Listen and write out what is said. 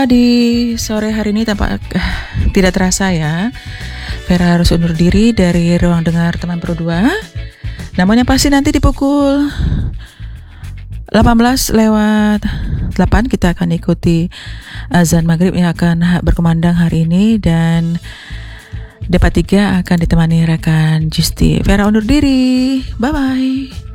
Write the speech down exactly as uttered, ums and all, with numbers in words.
Vera di sore hari ini tampak uh, tidak terasa ya. Vera harus undur diri dari ruang dengar teman pro dua. Namun yang pasti nanti di pukul delapan belas lewat delapan kita akan ikuti azan maghrib yang akan berkumandang hari ini, dan Depa tiga akan ditemani rekan Justi. Vera undur diri. Bye bye.